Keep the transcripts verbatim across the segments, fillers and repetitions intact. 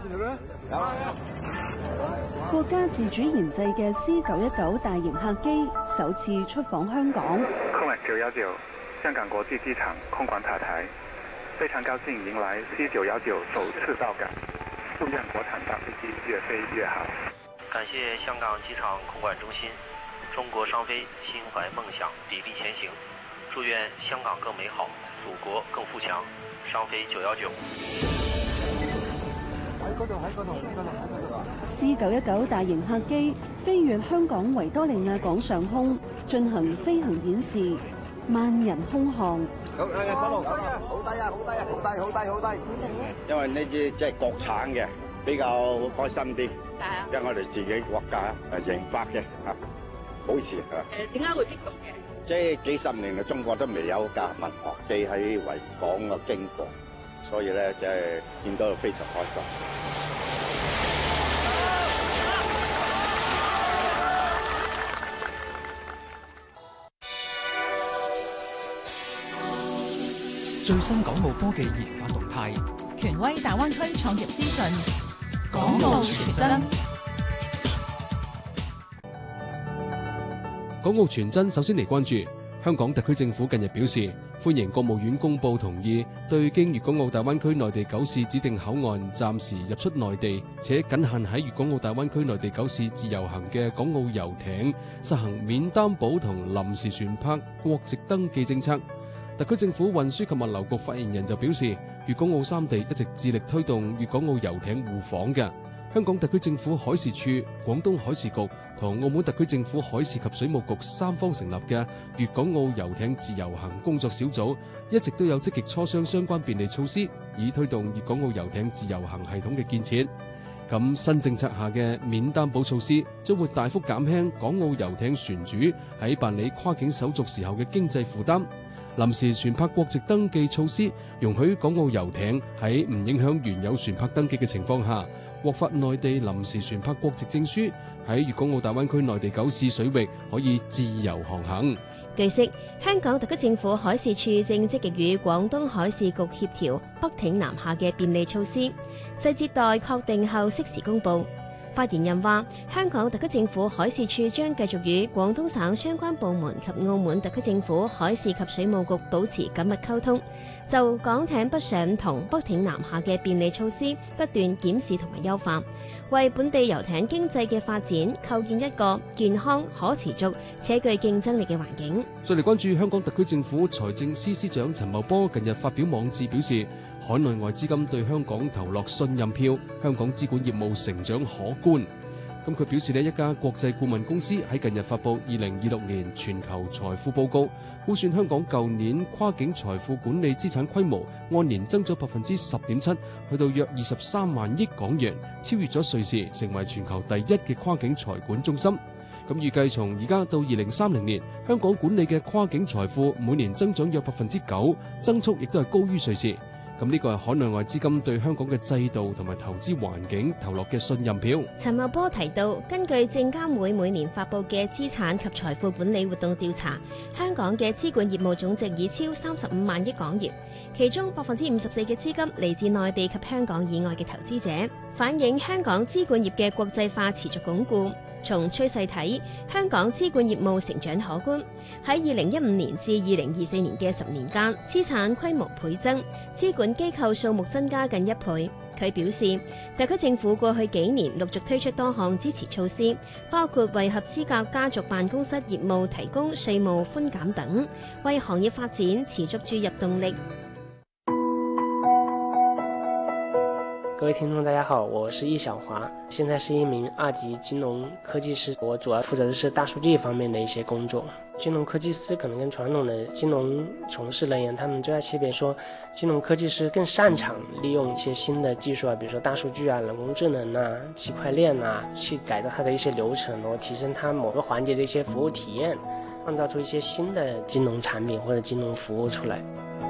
國家自主研製嘅 C 九一九大型客機首次出訪香港。 空運九一九香港國際機場空管塔台，非常高興迎來 C 九一九首次到港，祝願國產大飛機越飛越好。 感謝香港機場空管中心，中國商飛心懷夢想，砥砺前行，祝願香港更美好，祖國更富強。商飛九一九。 C 九一九大型客機飛越香港維多利亞港上空進行飛行演示，萬人空巷。 好，誒，嗰度，好低啊，好低啊，好低，好低，好低。因為呢支即係國產嘅，比較開心啲。因為我哋自己國家誒研發嘅嚇，保持嚇。 誒，點解會剔讀嘅？ 即係幾十年嚟，中國都未有架民航機喺維港嘅經過，所以咧即係見到非常開心。 最新港澳科技研發動態， 權威大灣區創業資訊，港澳全真。 港澳全真首先嚟關注香港特區政府近日表示，歡迎國務院公布同意對經粵港澳大灣區內地九市指定口岸暫時入出內地，且僅限喺粵港澳大灣區內地九市自由行嘅港澳遊艇實行免擔保同臨時船舶國籍登記政策。特區政府運輸及物流局發言人就表示，粵港澳三地一直致力推動粵港澳遊艇互訪嘅。香港特區政府海事處、廣東海事局同澳門特區政府海事及水務局三方成立嘅粵港澳遊艇自由行工作小組，一直都有積極磋商相關便利措施，以推動粵港澳遊艇自由行系統嘅建設。咁新政策下嘅免擔保措施，將會大幅減輕港澳遊艇船主喺辦理跨境手續時候嘅經濟負擔。臨時船舶國籍登記措施，容許港澳遊艇喺唔影響原有船舶登記嘅情況下，獲發內地臨時船舶國籍證書，喺粵港澳大灣區內地九市水域可以自由航行。 據悉，香港特區政府海事處正積極與廣東海事局協調北挺南下嘅便利措施，細節待確定後適時公佈。發言人話，香港特區政府海事處將繼續與廣東省相關部門及澳門特區政府海事及水務局保持緊密溝通，就港艇北上同北挺南下嘅便利措施不斷檢視同埋優化，為本地遊艇經濟嘅發展構建一個健康、可持續且具競爭力嘅環境。 再嚟關注香港特區政府財政司司長陳茂波近日發表網誌表示，海內外資金對香港投落信任票，香港資管業務成長可觀。咁佢表示呢，一家國際顧問公司喺近日發布二零二六年全球財富報告，估算香港舊年跨境財富管理資產規模按年增咗百分之十點七，去到約二十三萬億港元，超越咗瑞士，成為全球第一嘅跨境財管中心。咁預計從而家到二零三零年，香港管理嘅跨境財富每年增長約百分之九，增速亦都係高於瑞士。咁呢個係海內外資金對香港嘅制度同埋投資環境投落嘅信任票。 陳茂波提到，根據證監會每年發布嘅資產及財富管理活動調查，香港嘅資管業務總值已超三十五萬億港元，其中百分之五十四嘅資金嚟自內地及香港以外嘅投資者，反映香港資管業嘅國際化持續鞏固。從趨勢睇，香港資管業務成長可觀。喺二零一五年至二零二四年嘅十年間，資產規模倍增，資管機構數目增加近一倍。佢表示，特區政府過去幾年陸續推出多項支持措施，包括為合資格家族辦公室業務提供稅務寬減等，為行業發展持續注入動力。 各位聽眾大家好，我是易小華，現在是一名二級金融科技師，我主要負責的是大數據方面的一些工作。金融科技師可能跟傳統的金融從事人員，他們最大區別說，金融科技師更擅長利用一些新的技術啊，比如說大數據啊、人工智能啊、區塊鏈啊，去改造它的一些流程，然後提升它某個環節的一些服務體驗，創造出一些新的金融產品或者金融服務出來。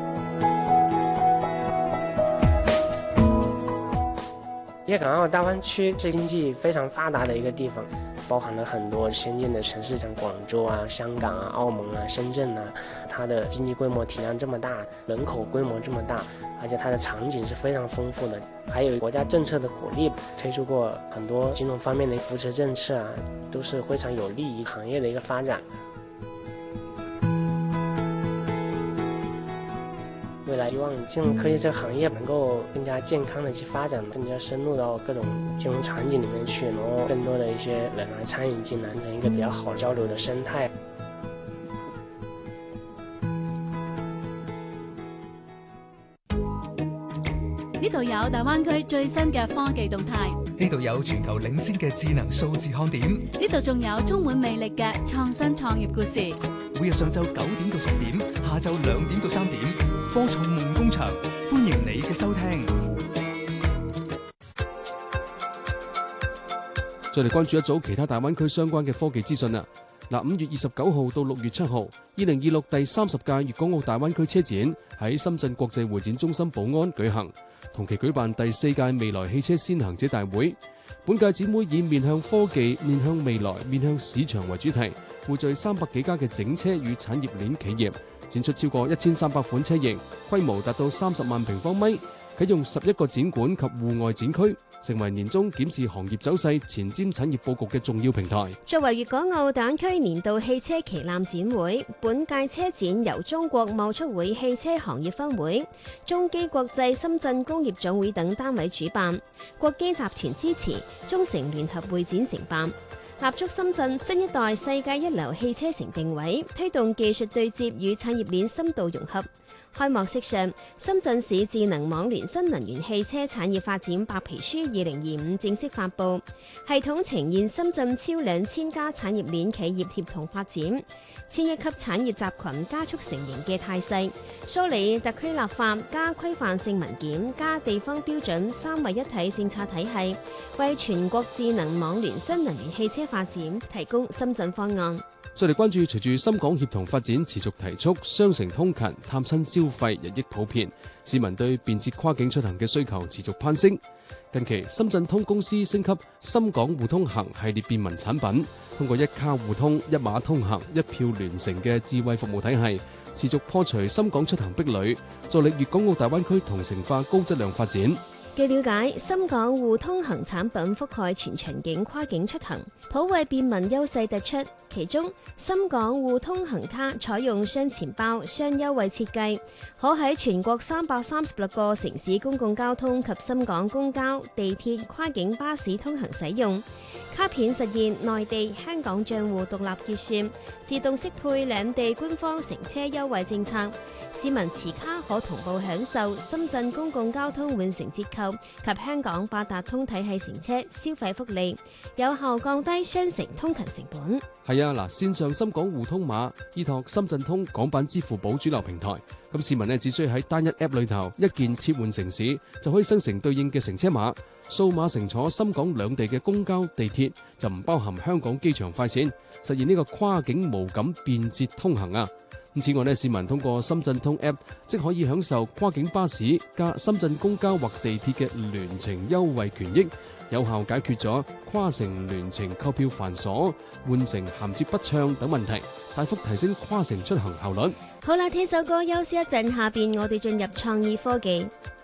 粵港澳大灣區是經濟非常發達的一個地方，包含了很多先進的城市，像廣州啊、香港啊、澳門啊、深圳啊，它它的經濟規模體量這麼大，人口規模這麼大，而且它的場景是非常豐富的，還有國家政策的鼓勵，推出過很多金融方面的扶持政策啊，都是非常有利於行業的一個發展。未來希望金融科技這個行業能夠更加健康的去發展，更加深入到各種金融場景裡面去，然後更多的一些人來參與進來，成一個比較好交流的生態。 呢度有大灣區最新嘅科技動態， 呢度有全球領先嘅智能數字看點， 呢度仲有充滿魅力嘅創新創業故事。 每日上晝九點到十點，下晝兩點到三點，科創夢工場，歡迎你嘅收聽。 再嚟關注一組其他大灣區相關嘅科技資訊啦。嗱，五月二十九號到六月七號，二零二六第三十屆粵港澳大灣區車展喺深圳國際會展中心寶安舉行，同期舉辦第四屆未來汽車先行者大會。本屆展會以面向科技、面向未來、面向市場為主題，匯聚三百幾家嘅整車與產業鏈企業，展出超過一千三百款車型，規模達到三十萬平方米，啟用十一個展館及戶外展區，成為年中檢視行業走勢、前瞻產業佈局嘅重要平台。 作為粵港澳大灣區年度汽車旗艦展會，本屆車展由中國貿促會汽車行業分會、中基國際深圳工業總會等單位主辦，國基集團支持，中誠聯合會展承辦，立足深圳新一代世界一流汽車城定位，推動技術對接與產業鏈深度融合。開幕式上，深圳市智能網聯新能源汽車產業發展白皮書二零二五正式發布，系統呈現深圳超兩千家產業鏈企業協同發展、千億級產業集群加速成型嘅態勢，梳理特區立法加規範性文件加地方標準三位一體政策體系，為全國智能網聯新能源汽車發展提供深圳方案。 再嚟關注，隨住深港協同發展持續提速，雙城通勤、探親消費日益普遍，市民對便捷跨境出行嘅需求持續攀升。近期，深圳通公司升級深港互通行系列便民產品，通過一卡互通、一碼通行、一票聯成嘅智慧服務體系，持續破除深港出行壁壘，助力粵港澳大灣區同城化高質量發展。 據了解，深港互通行產品覆蓋全場景跨境出行，普惠便民優勢突出。其中，深港互通行卡採用雙錢包、雙優惠設計，可喺全國三百三十六個城市公共交通及深港公交、地鐵、跨境巴士通行使用。卡片實現內地、香港賬戶獨立結算，自動適配兩地官方乘車優惠政策。市民持卡可同步享受深圳公共交通換乘折扣及香港八達通體系乘車消費福利，有效降低雙城通勤成本。 係啊，嗱，線上深港互通碼依託深圳通港版支付寶主流平台，咁市民呢只需喺單一 App 裏頭一鍵切換城市，就可以生成對應嘅乘車碼，數碼乘坐深港兩地嘅公交、地鐵，就唔包含香港機場快線，實現呢個跨境無感便捷通行啊！此外呢，市民通過深圳通 App 即可以享受跨境巴士加深圳公交或地鐵嘅聯程優惠權益，有效解決咗跨城聯程購票繁瑣、換乘銜接不暢等問題，大幅提升跨城出行效率。 好啦，聽首歌休息一陣，下邊我哋進入創意科技。